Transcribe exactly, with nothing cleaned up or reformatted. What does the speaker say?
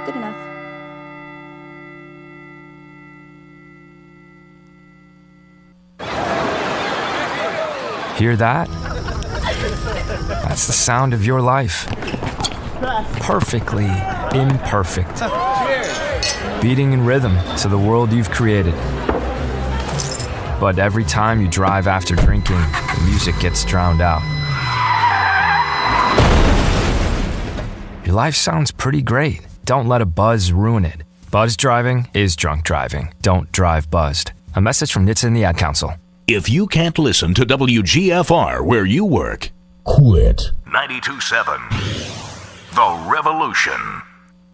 Good enough. Hear that? That's the sound of your life. Perfectly imperfect. Beating in rhythm to the world you've created. But every time you drive after drinking, the music gets drowned out. Your life sounds pretty great. Don't let a buzz ruin it. Buzz driving is drunk driving. Don't drive buzzed. A message from N H T S A and the Ad Council. If you can't listen to W G F R where you work, quit. ninety-two point seven The Revolution.